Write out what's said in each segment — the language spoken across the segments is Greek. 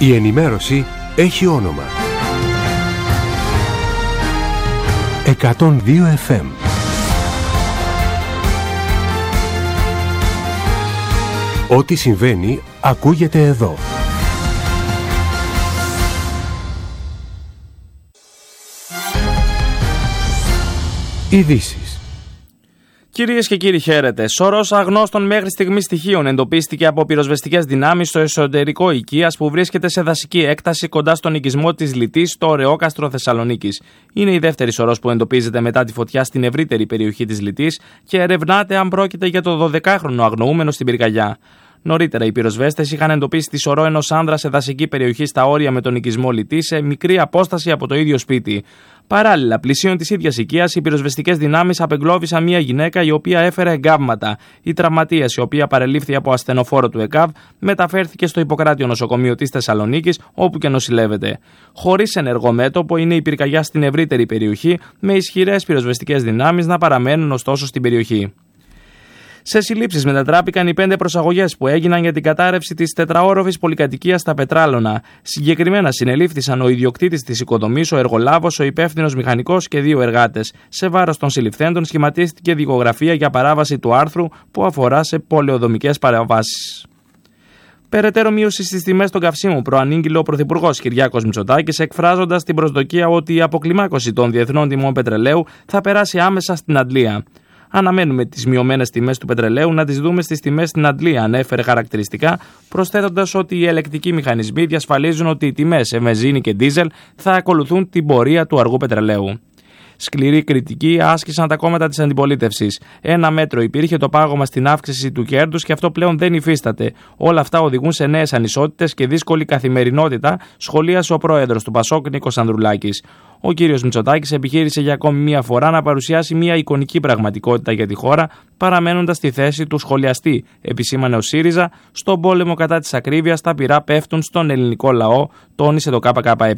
Η ενημέρωση έχει όνομα. 102 FM. Ό,τι συμβαίνει ακούγεται εδώ. Ειδήσεις. Κυρίες και κύριοι, χαίρετε. Σωρός αγνώστων μέχρι στιγμής στοιχείων εντοπίστηκε από πυροσβεστικές δυνάμεις στο εσωτερικό οικίας που βρίσκεται σε δασική έκταση κοντά στον οικισμό της Λυτής στο Ωρεόκαστρο Θεσσαλονίκης. Είναι η δεύτερη σωρός που εντοπίζεται μετά τη φωτιά στην ευρύτερη περιοχή της Λυτής και ερευνάται αν πρόκειται για το 12χρονο αγνοούμενο στην πυρκαγιά. Νωρίτερα, οι πυροσβέστες είχαν εντοπίσει τη σωρό ενός άνδρα σε δασική περιοχή στα όρια με τον οικισμό Λυτή σε μικρή απόσταση από το ίδιο σπίτι. Παράλληλα, πλησίον της ίδιας οικίας, οι πυροσβεστικές δυνάμεις απεγκλώβησαν μια γυναίκα η οποία έφερε εγκάβματα. Η τραυματίας, η οποία παρελήφθη από ασθενοφόρο του ΕΚΑΒ, μεταφέρθηκε στο Ιπποκράτιο νοσοκομείο της Θεσσαλονίκης, όπου και νοσηλεύεται. Χωρίς ενεργό μέτωπο είναι η πυρκαγιά στην ευρύτερη περιοχή, με ισχυρές πυροσβεστικές δυνάμεις να παραμένουν ωστόσο στην περιοχή. Σε συλλήψεις μετατράπηκαν οι 5 προσαγωγές που έγιναν για την κατάρρευση της τετραόροφης πολυκατοικίας στα Πετράλωνα. Συγκεκριμένα συνελήφθησαν ο ιδιοκτήτης της οικοδομής, ο εργολάβος, ο υπεύθυνος μηχανικός και 2 εργάτες. Σε βάρος των συλληφθέντων σχηματίστηκε δικογραφία για παράβαση του άρθρου που αφορά σε πολεοδομικές παραβάσεις. Περαιτέρω μείωση στις τιμές των καυσίμων προανήγγειλε ο Πρωθυπουργός Κυριάκος Μητσοτάκης, εκφράζοντας την προσδοκία ότι η αποκλιμάκωση των διεθνών τιμών πετρελαίου θα περάσει άμεσα στην αντλία. Αναμένουμε τις μειωμένες τιμές του πετρελαίου να τις δούμε στις τιμές στην αντλία, ανέφερε χαρακτηριστικά, προσθέτοντας ότι οι ελεκτικοί μηχανισμοί διασφαλίζουν ότι οι τιμές σε βενζίνη και ντίζελ θα ακολουθούν την πορεία του αργού πετρελαίου. Σκληρή κριτική άσκησαν τα κόμματα της αντιπολίτευσης. Ένα μέτρο υπήρχε το πάγωμα στην αύξηση του κέρδους και αυτό πλέον δεν υφίσταται. Όλα αυτά οδηγούν σε νέες ανισότητες και δύσκολη καθημερινότητα, σχολίασε ο πρόεδρος του ΠΑΣΟΚ Νίκος Ανδρουλάκης. Ο κύριος Μητσοτάκης επιχείρησε για ακόμη μία φορά να παρουσιάσει μία εικονική πραγματικότητα για τη χώρα, παραμένοντας στη θέση του σχολιαστή. Επισήμανε ο ΣΥΡΙΖΑ, στον πόλεμο κατά της ακρίβειας τα πυρά πέφτουν στον ελληνικό λαό, τόνισε το ΚΚΕ.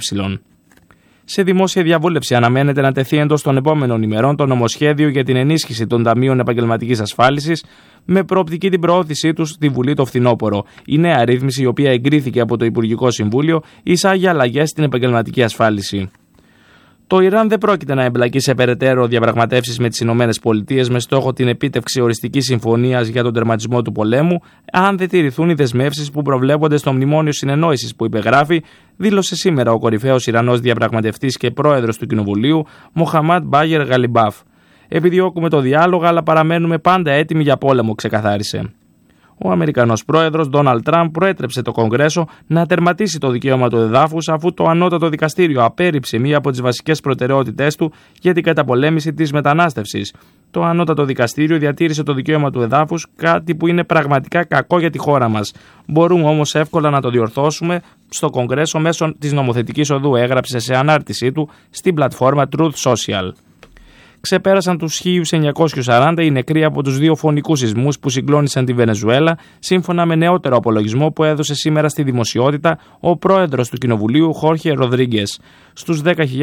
Σε δημόσια διαβούλευση αναμένεται να τεθεί εντός των επόμενων ημερών το νομοσχέδιο για την ενίσχυση των ταμείων επαγγελματικής ασφάλισης, με προοπτική την προώθησή τους στη Βουλή το φθινόπωρο. Η νέα ρύθμιση, η οποία εγκρίθηκε από το Υπουργικό Συμβούλιο, εισάγει αλλαγές στην επαγγελματική ασφάλιση. Το Ιράν δεν πρόκειται να εμπλακεί σε περαιτέρω διαπραγματεύσεις με τις ΗΠΑ με στόχο την επίτευξη οριστικής συμφωνίας για τον τερματισμό του πολέμου, αν δεν τηρηθούν οι δεσμεύσεις που προβλέπονται στο Μνημόνιο Συνεννόησης που υπεγράφει, δήλωσε σήμερα ο κορυφαίος Ιρανός διαπραγματευτής και πρόεδρος του Κοινοβουλίου, Μοχαμάντ Μπάγερ Γαλιμπάφ. Επιδιώκουμε το διάλογο, αλλά παραμένουμε πάντα έτοιμοι για πόλεμο, ξεκαθάρισε. Ο Αμερικανός πρόεδρος Ντόναλντ Τραμπ προέτρεψε το Κογκρέσο να τερματίσει το δικαίωμα του εδάφους, αφού το ανώτατο δικαστήριο απέρριψε μία από τις βασικές προτεραιότητές του για την καταπολέμηση της μετανάστευσης. Το ανώτατο δικαστήριο διατήρησε το δικαίωμα του εδάφους, κάτι που είναι πραγματικά κακό για τη χώρα μας. Μπορούμε όμως εύκολα να το διορθώσουμε στο Κογκρέσο μέσω της νομοθετικής οδού, έγραψε σε ανάρτησή του στην πλατφόρμα Truth Social. Ξεπέρασαν τους 1940 οι νεκροί από τους 2 φωνικούς σεισμούς που συγκλώνησαν τη Βενεζουέλα, σύμφωνα με νεότερο απολογισμό που έδωσε σήμερα στη δημοσιότητα ο πρόεδρος του Κοινοβουλίου, Χόρχε Ροδρίγκες. Στους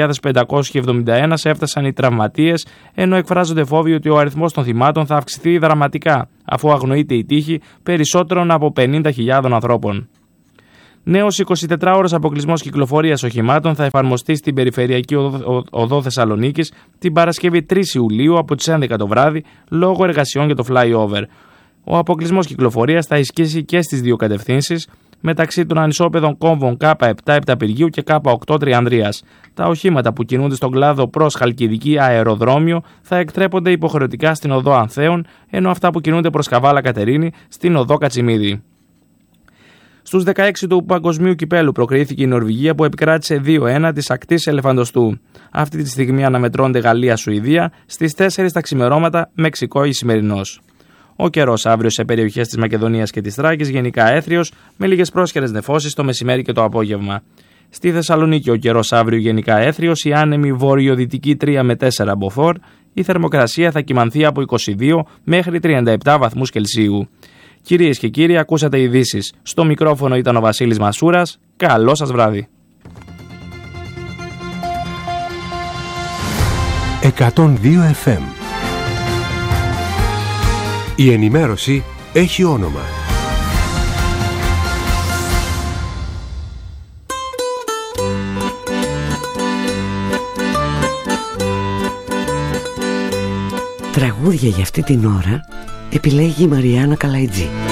10.571 έφτασαν οι τραυματίες, ενώ εκφράζονται φόβοι ότι ο αριθμός των θυμάτων θα αυξηθεί δραματικά, αφού αγνοείται η τύχη περισσότερων από 50.000 ανθρώπων. Νέος 24ωρος αποκλεισμός κυκλοφορίας οχημάτων θα εφαρμοστεί στην Περιφερειακή Οδό Θεσσαλονίκης την Παρασκευή 3 Ιουλίου από τις 11 το βράδυ, λόγω εργασιών για το flyover. Ο αποκλεισμός κυκλοφορίας θα ισχύσει και στις 2 κατευθύνσεις, μεταξύ των ανισόπεδων κόμβων K7 Επταπηργίου και K8 Τριανδρίας. Τα οχήματα που κινούνται στον κλάδο προς Χαλκιδική αεροδρόμιο θα εκτρέπονται υποχρεωτικά στην Οδό Ανθέων, ενώ αυτά που κινούνται προς Καβάλα Κατερίνη στην Οδό Κατσιμίδη. Στους 16 του Παγκοσμίου Κυπέλου προκρίθηκε η Νορβηγία που επικράτησε 2-1 της ακτής Ελεφαντοστού. Αυτή τη στιγμή αναμετρώνται Γαλλία-Σουηδία, στις 4 τα ξημερώματα Μεξικό-Ισημερινός. Ο καιρός αύριο σε περιοχές της Μακεδονίας και της Θράκης γενικά έθριος, με λίγες πρόσχερες νεφώσεις το μεσημέρι και το απόγευμα. Στη Θεσσαλονίκη ο καιρός αύριο γενικά έθριος, η άνεμη βορειοδυτική 3 με 4 μποφόρ, η θερμοκρασία θα κυμανθεί από 22 μέχρι 37 βαθμούς Κελσίου. Κυρίες και κύριοι, ακούσατε ειδήσεις. Στο μικρόφωνο ήταν ο Βασίλης Μασούρας. Καλό σας βράδυ. 102 FM. Η ενημέρωση έχει όνομα. Τραγούδια για αυτή την ώρα επιλέγει η Μαριάννα Καλαϊτζή.